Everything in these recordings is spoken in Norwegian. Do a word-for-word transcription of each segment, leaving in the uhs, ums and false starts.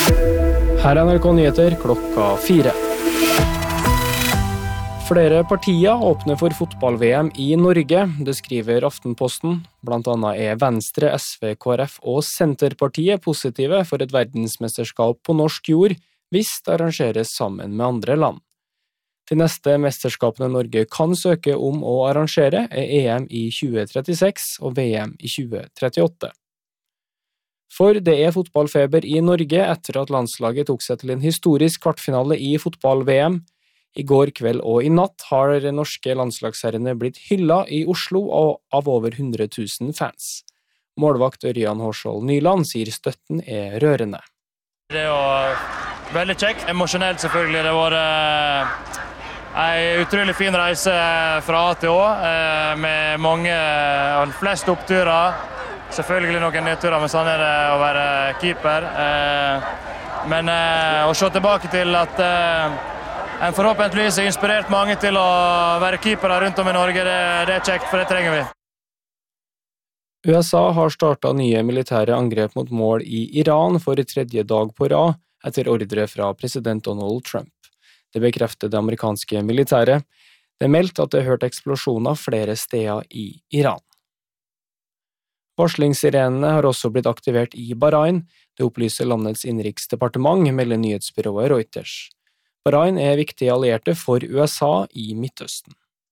Her er N R K Nyheter klokka fire. Flere partier åpner for fotball-V M i Norge, det skriver Aftenposten. Blant annet er Venstre, S V, K R F og Senterpartiet positive for et verdensmesterskap på norsk jord, hvis det arrangeres sammen med andre land. De neste mesterskapene Norge kan søke om å arrangere er E M i tjue trettiseks og V M i tjue trettiåtte. For det er fotballfeber i Norge etter at landslaget tok seg til en historisk kvartfinale i fotball-V M. I går kveld og i natt har norske landslagsherrene blitt hyllet i Oslo av over hundre tusen fans. Målvakt Ørjan Hårsvold Nyland sier støtten er rørende. Det var veldig kjekt, emosjonelt selvfølgelig. Det var en utrolig fin reise fra A til Å, med mange, flest oppturer. Selvfølgelig noen nedturer, men sånn er det å være keeper. Men å se tilbake til at en forhåpentligvis har inspirert mange til å være keepere rundt om i Norge, det, det er kjekt, for det trenger vi. U S A har startet nye militære angrep mot mål i Iran for tredje dag på rad, etter ordre fra president Donald Trump. Det bekrefter det amerikanske militæret. Det er meldt at det er hørt eksplosjoner flere steder i Iran. Varslingssirenene har også blitt aktivert i Bahrain, det opplyser landets innenriksdepartement, melder nyhetsbyrået Reuters. Bahrain er viktige allierte for U S A i Midtøsten.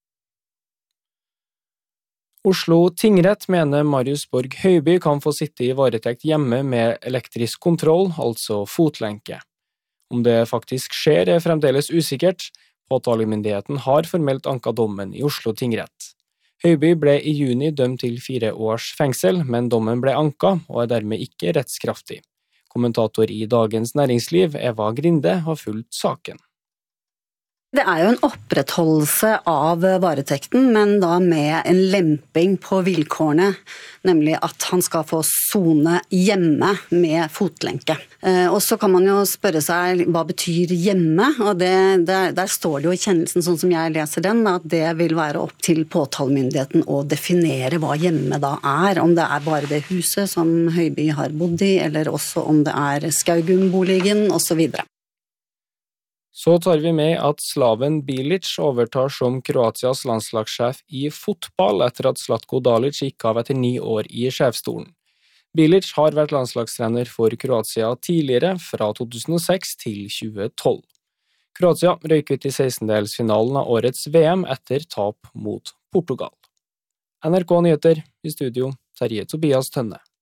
Oslo tingrett mener Marius Borg Høiby kan få sitte i varetekt hjemme med elektrisk kontroll, altså fotlenke. Om det faktisk skjer er fremdeles usikkert. Påtalemyndigheten har formelt anket dommen i Oslo tingrett. Høiby ble i juni dømt til fire års fengsel, men dommen ble anket og er dermed ikke rettskraftig. Kommentator i Dagens Næringsliv, Eva Grinde, har fulgt saken. Det er jo en opprettholdelse av varetekten, men da med en lemping på vilkårene, nemlig at han skal få sone hjemme med fotlenke. Eh, og så kan man jo spørre seg, hva betyr hjemme? Og det, der, der står det jo i kjennelsen, sånn som jeg leser den, at det vil være opp til påtalemyndigheten å definere hva hjemme da er. Om det er bare det huset som Høiby har bodd i, eller også om det er Skaugum-boligen, og så videre. Så tar vi med at Slaven Bilic overtar som Kroatias landslagssjef i fotball etter at Zlatko Dalic gikk av etter ni år i sjefsstolen. Bilic har vært landslagstrener for Kroatia tidligere, fra to tusen og seks til tjue tolv. Kroatia røyk ut i sekstendedelsfinalen av årets V M etter tap mot Portugal. N R K Nyheter, i studio, Terje Tobias Tønne.